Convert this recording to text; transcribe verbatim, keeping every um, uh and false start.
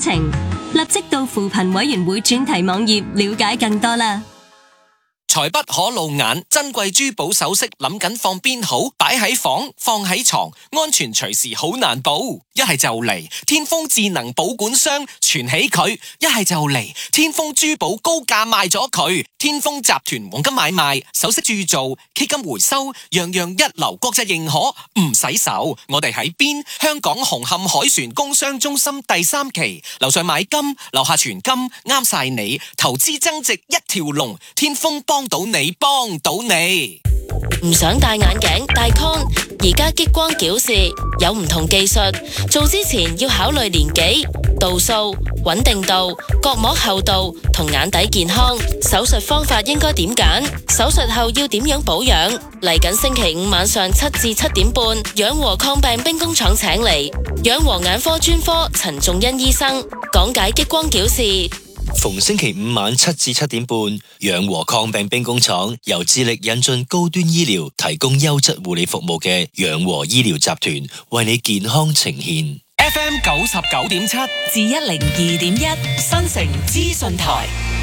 情，立即到扶貧委員會專題網頁了解更多啦。 財不可露眼，珍貴珠寶首飾諗緊放邊好？擺喺房，放喺床，安全隨時好難保。一係就嚟天豐智能保管箱存起佢，一係就嚟天豐珠寶高價賣咗佢。天豐集團黃金買賣、首飾鑄造、基金回收，樣樣一流，國際認可，唔使愁。我哋喺邊？香港紅磡海船工商中心第三期，樓上買金，樓下存金，啱晒你。投資增值一條龍，天豐幫到你，幫到你。 唔想戴眼鏡戴 con， 而家激光矯視有唔同技術，做之前要考慮年紀、度數、穩定度、角膜厚度同眼底健康。手術方法應該點揀？手術後要點樣保養？嚟緊星期五晚上七至七點半，養和抗病兵工廠請嚟養和眼科專科陳仲恩醫生講解激光矯視。 逢星期五晚七至七點半，養和抗病兵工廠由致力引進高端醫療、提供優質護理服務嘅養和醫療集團，為你健康呈現。 F M 九十九點七至一零二點一，新城資訊台。